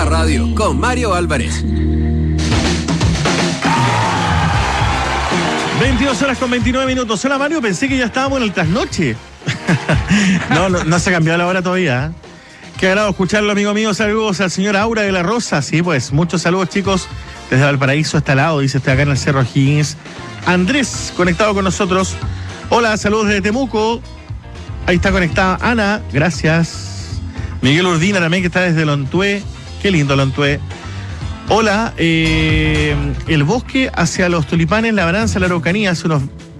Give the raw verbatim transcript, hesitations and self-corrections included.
la radio con Mario Álvarez. veintidós horas con veintinueve minutos. Hola Mario, pensé que ya estábamos en el trasnoche. no, no, no se ha cambiado la hora todavía. ¿eh? Qué agrado escucharlo, amigo mío. Saludos al señor Aura de la Rosa. Sí, pues muchos saludos, chicos. Desde Valparaíso hasta el lado, dice, estoy acá en el Cerro Higgins. Andrés, conectado con nosotros. Hola, saludos desde Temuco. Ahí está conectada Ana, gracias. Miguel Urdina también, que está desde Lontué. Qué lindo Lontué. Hola, eh, el bosque hacia los tulipanes, labranza, la Araucanía, hace unos